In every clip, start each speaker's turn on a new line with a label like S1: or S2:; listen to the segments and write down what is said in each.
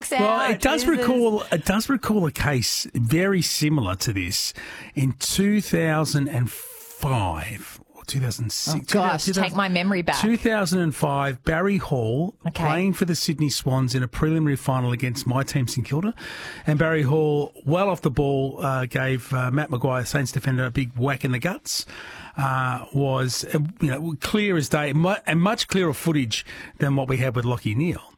S1: works out.
S2: Well, it does recall a case very similar to this in 2005. 2006.
S1: Oh, gosh, take my memory back.
S2: 2005, Barry Hall playing for the Sydney Swans in a preliminary final against my team, St Kilda. And Barry Hall, well off the ball, gave Matt Maguire, Saints defender, a big whack in the guts. Was clear as day and much clearer footage than what we had with Lachie Neale.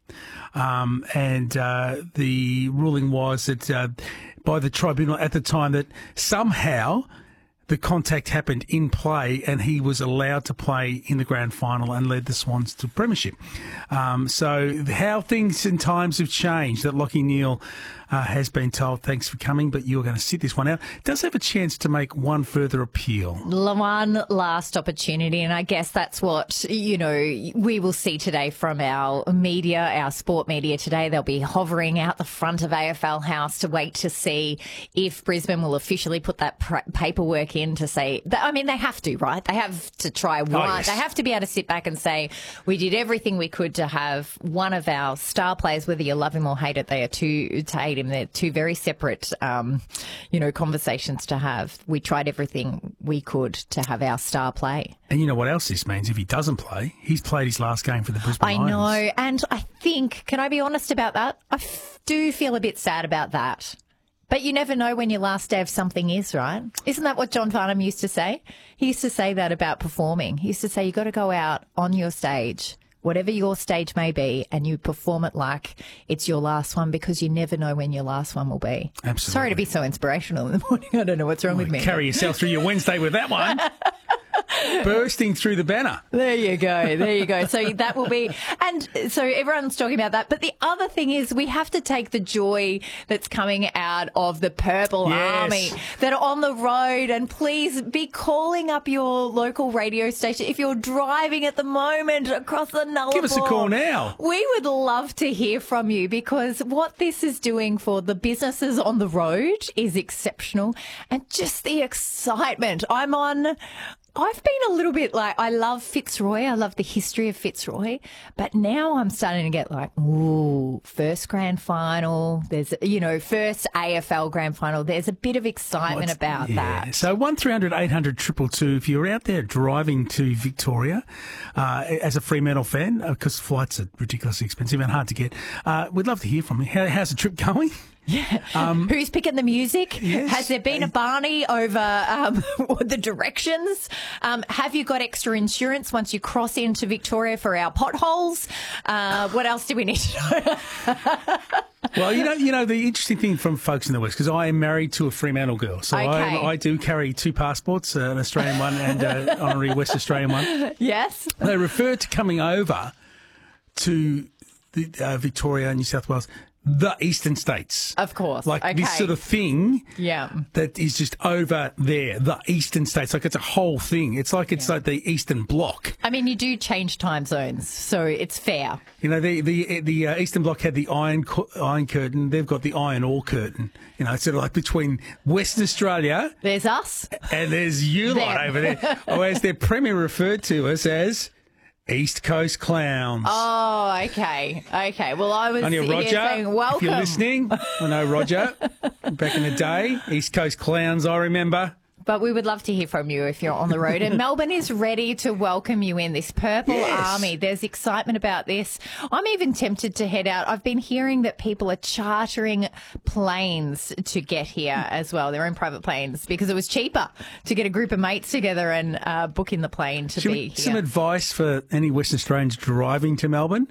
S2: The ruling was that by the tribunal at the time that somehow the contact happened in play and he was allowed to play in the grand final and led the Swans to premiership. So how things and times have changed, that Lachie Neale has been told, thanks for coming, but you're going to sit this one out. Does have a chance to make one further appeal.
S1: One last opportunity, and I guess that's what, we will see today from our media, our sport media today. They'll be hovering out the front of AFL House to wait to see if Brisbane will officially put that paperwork in to say, they have to, right? They have to try one.
S2: Oh, yes.
S1: They have to be able to sit back and say, we did everything we could to have one of our star players, whether you love him or hate it, they are to hate him. They're two very separate, conversations to have. We tried everything we could to have our star play.
S2: And you know what else this means? If he doesn't play, he's played his last game for the Brisbane Lions.
S1: I know, and I think, can I be honest about that? I do feel a bit sad about that. But you never know when your last day of something is, right? Isn't that what John Farnham used to say? He used to say that about performing. He used to say, you got to go out on your stage, whatever your stage may be, and you perform it like it's your last one, because you never know when your last one will be.
S2: Absolutely.
S1: Sorry to be so inspirational in the morning. I don't know what's wrong with me.
S2: Carry yourself through your Wednesday with that one. Bursting through the banner.
S1: There you go. So that will be, and so everyone's talking about that. But the other thing is, we have to take the joy that's coming out of the Purple Army that are on the road, and please be calling up your local radio station if you're driving at the moment across the Nullarbor.
S2: Give us a call now.
S1: We would love to hear from you, because what this is doing for the businesses on the road is exceptional, and just the excitement. I've been a little bit like, I love Fitzroy. I love the history of Fitzroy. But now I'm starting to get like, ooh, first grand final. There's, first AFL grand final. There's a bit of excitement about that. So
S2: 1300 800 222. If you're out there driving to Victoria as a Fremantle fan, because flights are ridiculously expensive and hard to get, we'd love to hear from you. How's the trip going?
S1: Yeah. Who's picking the music?
S2: Yes.
S1: Has there been a Barney over the directions? Have you got extra insurance once you cross into Victoria for our potholes? What else do we need to know?
S2: Well, the interesting thing from folks in the West, because I am married to a Fremantle girl, so I do carry two passports, an Australian one and an honorary West Australian one.
S1: Yes.
S2: They refer to coming over to Victoria and New South Wales, the eastern states.
S1: Of course.
S2: Like this sort of thing that is just over there, the eastern states. Like it's a whole thing. It's like like the Eastern Bloc.
S1: I mean, you do change time zones, so it's fair.
S2: The Eastern Bloc had the iron curtain. They've got the iron ore curtain. It's sort of like between Western Australia.
S1: There's us.
S2: And there's you lot over there. Or as their premier referred to us as East Coast Clowns.
S1: Oh, okay. Well, I was
S2: Roger,
S1: saying welcome.
S2: if you're listening, I know Roger. Back in the day, East Coast Clowns, I remember.
S1: But we would love to hear from you if you're on the road. And Melbourne is ready to welcome you in, this Purple Army. There's excitement about this. I'm even tempted to head out. I've been hearing that people are chartering planes to get here as well, their own private planes, because it was cheaper to get a group of mates together and book in the plane to be here.
S2: Some advice for any Western Australians driving to Melbourne.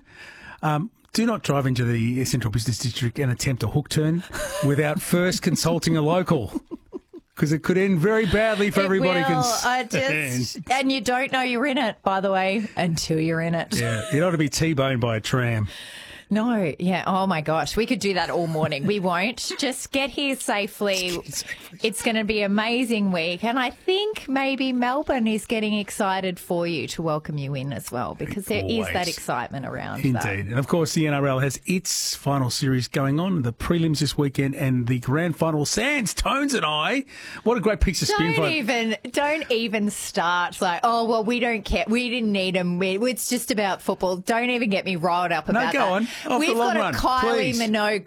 S2: Do not drive into the Central Business District and attempt a hook turn without first consulting a local. Because it could end very badly for everybody concerned.
S1: And you don't know you're in it, by the way, until you're in it.
S2: Yeah, you don't want to be T-boned by a tram.
S1: No, yeah. Oh, my gosh. We could do that all morning. We won't. Just get here safely. It's going to be an amazing week. And I think maybe Melbourne is getting excited for you to welcome you in as well, because there is that excitement around that.
S2: Indeed. And, of course, the NRL has its final series going on, the prelims this weekend and the grand final. Sands, Tones and I. What a great piece of spin.
S1: Don't even start like, oh, well, we don't care. We didn't need them. It's just about football. Don't even get me riled up about that.
S2: No, go on.
S1: We've got a Kylie Minogue